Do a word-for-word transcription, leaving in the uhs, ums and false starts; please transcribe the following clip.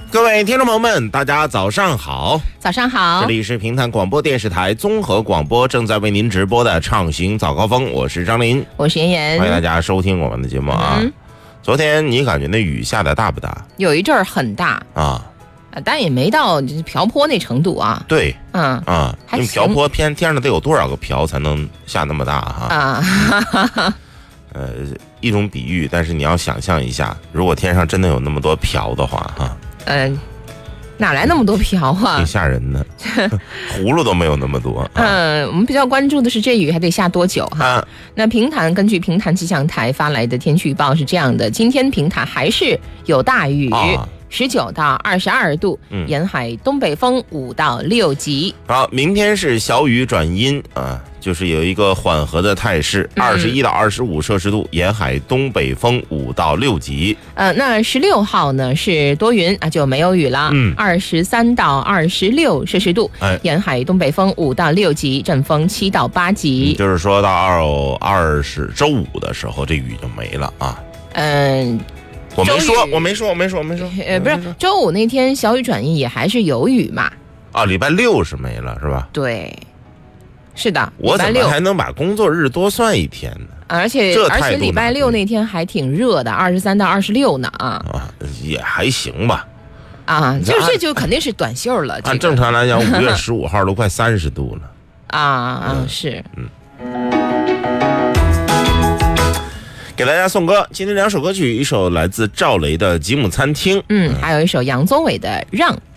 各位听众朋友们，大家早上好！ 早上好， 这里是平潭广播电视台综合广播，正在为您直播的畅行早高峰，我是张林， 我是妍妍， 欢迎大家收听我们的节目啊。嗯、昨天你感觉那雨下的大不大？ 有一阵儿很大啊， 但也没到瓢泼那程度啊。 对， 嗯啊，因为瓢泼天天上得有多少个瓢才能下那么大哈？ 啊， 呃，一种比喻，但是你要想象一下，如果天上真的有那么多瓢的话，哈。 嗯、呃，哪来那么多瓢啊？ 挺吓人的，葫芦都没有那么多。 嗯、呃，我们比较关注的是这雨还得下多久哈？啊、那平潭根据平潭气象台发来的天气预报是这样的：今天平潭还是有大雨。啊十九到二十二度，嗯，沿海东北风五到六级。 好，明天是小雨转阴啊，就是有一个缓和的态势，二十一到二十五摄氏度，沿海东北风五到六级。 呃，那十六号呢是多云啊，就没有雨了。嗯，二十三到二十六摄氏度，哎，沿海东北风五到六级，阵风七到八级。 嗯、就是说到二二十周五的时候，这雨就没了啊。 嗯。 我没说，我没说，我没说，我没说。 呃，不是，周五那天小雨转阴也还是有雨嘛？ 啊，礼拜六是没了，是吧？ 对，是的。 我怎么还能把工作日多算一天呢？ 而且而且礼拜六那天还挺热的，二十三到二十六呢啊。 啊，也还行吧。 啊，就这就肯定是短袖了。 按正常来讲，五月十五号都快三十度了。 啊啊，嗯、是。嗯。 给大家送歌，今天两首歌曲，一首来自赵雷的《吉姆餐厅》， 嗯，还有一首杨宗纬的《让》。